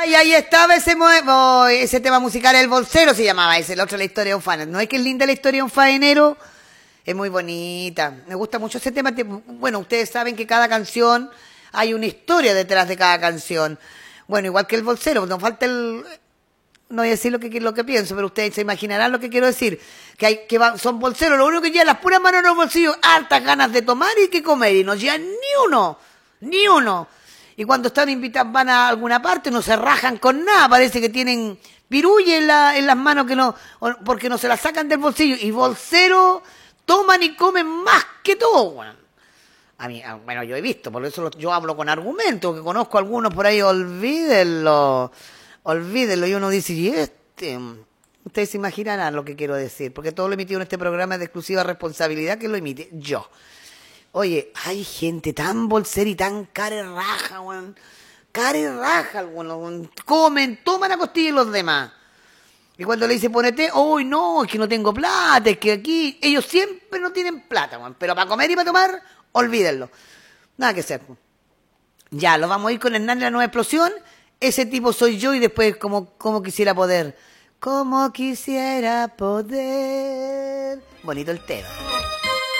Y ahí estaba ese tema musical, El Bolsero se llamaba ese, el otro, La historia de un faenero. ¿No es que es linda la historia de un faenero? Es muy bonita. Me gusta mucho ese tema. Bueno, ustedes saben que cada canción hay una historia detrás de cada canción. Bueno, igual que El Bolsero, nos falta el... No voy a decir lo que pienso, pero ustedes se imaginarán lo que quiero decir. Son bolseros, lo único que llevan las puras manos en los bolsillos, hartas ganas de tomar y que comer, y no llevan ni uno, ni uno. Y cuando están invitados, van a alguna parte, no se rajan con nada, parece que tienen pirulla en las manos porque no se las sacan del bolsillo. Y bolseros toman y comen más que todo, bueno. Bueno, yo he visto, por eso yo hablo con argumentos, que conozco algunos por ahí, olvídenlo, y uno dice, ¿y este? Ustedes se imaginarán lo que quiero decir, porque todo lo emitido en este programa es de exclusiva responsabilidad que lo emite yo. Oye, hay gente tan bolsera y tan carerraja, weón. Carerraja, weón. Comen, toman a costilla y los demás. Y cuando le dice ponete, uy, no, es que no tengo plata, es que aquí ellos siempre no tienen plata, weón. Pero para comer y para tomar, olvídenlo. Nada que hacer. Ya, lo vamos a ir con Hernán de la Nueva Explosión. Ese tipo soy yo y después como quisiera poder. Como quisiera poder. Bonito el tema.